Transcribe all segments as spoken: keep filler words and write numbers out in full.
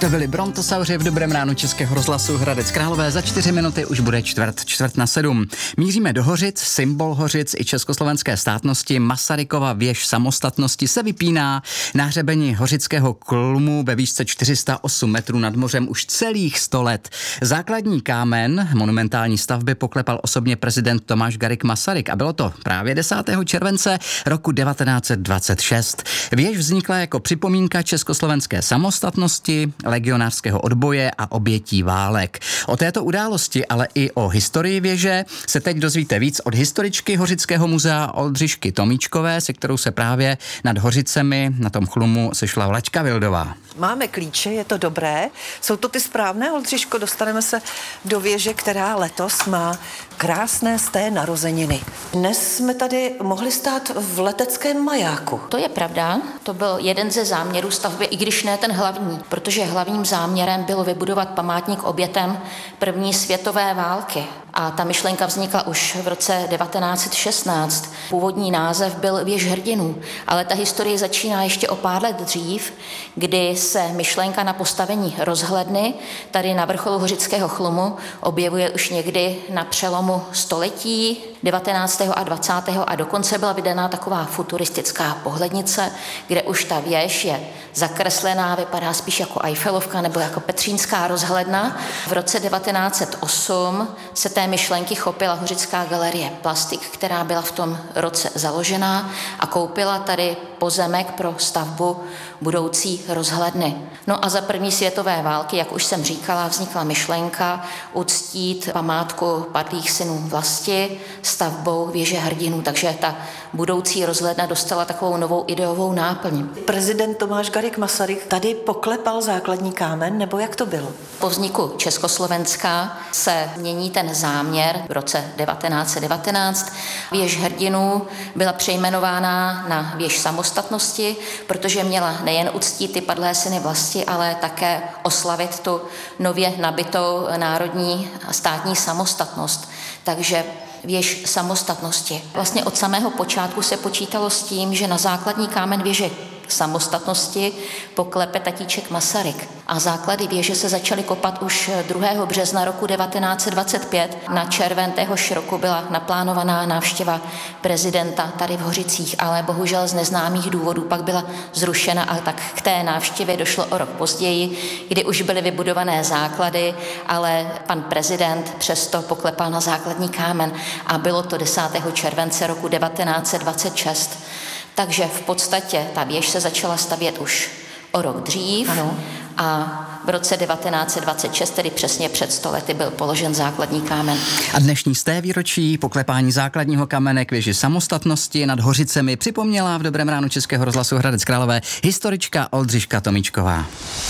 To byli Brontosauři v Dobrém ránu Českého rozhlasu Hradec Králové. Za čtyři minuty už bude čtvrt, čtvrt na sedm. Míříme do Hořic, symbol Hořic i československé státnosti. Masarykova věž samostatnosti se vypíná na hřebeni Hořického Klmu ve výšce čtyři sta osm metrů nad mořem už celých sto let. Základní kámen monumentální stavby poklepal osobně prezident Tomáš Garrigue Masaryk a bylo to právě desátého července roku devatenáct set dvacet šest. Věž vznikla jako připomínka československé samostatnosti, legionářského odboje a obětí válek. O této události, ale i o historii věže se teď dozvíte víc od historičky Hořického muzea Oldřišky Tomíčkové, se kterou se právě nad Hořicemi na tom chlumu sešla Vlaďka Vildová. Máme klíče, je to dobré. Jsou to ty správné, Oldřiško? Dostaneme se do věže, která letos má krásné sté narozeniny. Dnes jsme tady mohli stát v leteckém majáku. To je pravda, to byl jeden ze záměrů stavby, i když ne ten hlavní, protože hlavním záměrem bylo vybudovat památník obětem první světové války. A ta myšlenka vznikla už v roce devatenáct set šestnáct. Původní název byl Věž hrdinů, ale ta historie začíná ještě o pár let dřív, kdy se myšlenka na postavení rozhledny tady na vrcholu Hořického chlumu objevuje už někdy na přelomu století devatenáctého a dvacátého a dokonce byla vydaná taková futuristická pohlednice, kde už ta věž je zakreslená, vypadá spíš jako Eiffelovka nebo jako Petřínská rozhledna. V roce devatenáct set osm se té myšlenky chopila Hořická galerie Plastik, která byla v tom roce založená a koupila tady pozemek pro stavbu budoucí rozhledny. No a za první světové války, jak už jsem říkala, vznikla myšlenka uctít památku padlých synů vlasti stavbou věže hrdinů, takže ta budoucí rozhledna dostala takovou novou ideovou náplň. Prezident Tomáš Garrigue Masaryk tady poklepal základní kámen, nebo jak to bylo? Po vzniku Československa se mění ten záměr v roce devatenáct set devatenáct. Věž hrdinů byla přejmenována na věž samostatnosti, protože měla nejen uctít ty padlé syny vlasti, ale také oslavit tu nově nabitou národní a státní samostatnost. Takže věž samostatnosti. Vlastně od samého počátku se počítalo s tím, že na základní kámen věže samostatnosti poklepe tatíček Masaryk. A základy věže se začaly kopat už druhého března roku devatenáct set dvacet pět. Na červen téhož roku byla naplánovaná návštěva prezidenta tady v Hořicích, ale bohužel z neznámých důvodů pak byla zrušena a tak k té návštěvě došlo o rok později, kdy už byly vybudované základy, ale pan prezident přesto poklepal na základní kámen a bylo to desátého července roku devatenáct set dvacet šest. Takže v podstatě ta věž se začala stavět už o rok dřív. Ano. A v roce devatenáct set dvacet šest, tedy přesně před sto lety, byl položen základní kámen. A dnešní sté výročí poklepání základního kamene k věži samostatnosti nad Hořicemi připomněla v Dobrém ránu Českého rozhlasu Hradec Králové historička Oldřiška Tomíčková.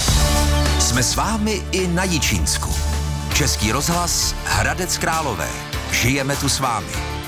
Jsme s vámi i na Jičínsku. Český rozhlas Hradec Králové. Žijeme tu s vámi.